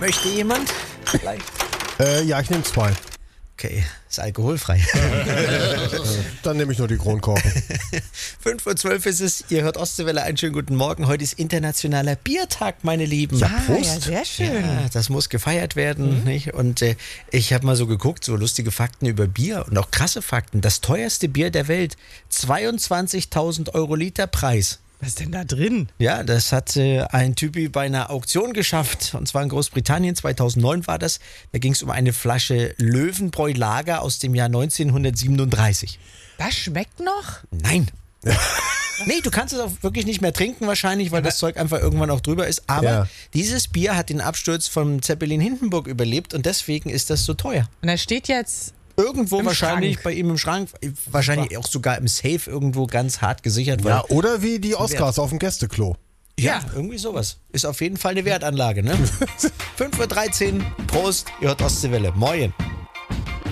Möchte jemand? Vielleicht. Ja, ich nehme 2. Okay, ist alkoholfrei. Dann nehme ich nur die Kronkorken. 5:12 Uhr ist es, ihr hört Ostseewelle, einen schönen guten Morgen. Heute ist internationaler Biertag, meine Lieben. Ja, Ja, Prost. sehr schön. Ja, das muss gefeiert werden. Nicht? Und ich habe mal so geguckt, so lustige Fakten über Bier und auch krasse Fakten. Das teuerste Bier der Welt, 22.000 Euro Liter Preis. Was ist denn da drin? Ja, das hat ein Typi bei einer Auktion geschafft. Und zwar in Großbritannien, 2009 war das. Da ging es um eine Flasche Löwenbräu Lager aus dem Jahr 1937. Das schmeckt noch? Nein. Nee, du kannst es auch wirklich nicht mehr trinken wahrscheinlich, weil das Zeug einfach irgendwann auch drüber ist. Aber Ja. dieses Bier hat den Absturz vom Zeppelin Hindenburg überlebt und deswegen ist das so teuer. Und da steht jetzt, Irgendwo Im wahrscheinlich Schrank. bei ihm im Schrank, wahrscheinlich auch sogar im Safe irgendwo ganz hart gesichert. Ja, oder wie die Oscars auf dem Gästeklo. Ja, irgendwie sowas. Ist auf jeden Fall eine Wertanlage, ne? 5:13 Uhr, Prost, ihr hört Ostseewelle. Moin.